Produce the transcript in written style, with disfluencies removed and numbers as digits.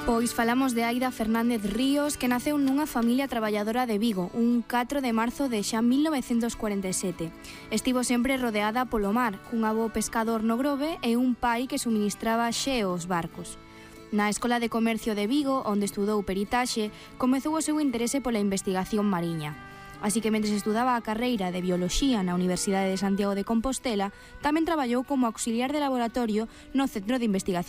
Pois falamos de Aida Fernández Ríos, que naceu nunha familia traballadora de Vigo un 4 de marzo de xa 1947. Estivo sempre rodeada polo mar, cun avó pescador no Grove e un pai que suministraba xeo aos barcos. Na Escola de Comercio de Vigo, onde estudou peritaxe, comezou o seu interese pola investigación mariña. Así que, mentres estudaba a carreira de Bioloxía na Universidade de Santiago de Compostela, tamén traballou como auxiliar de laboratorio no Centro de Investigación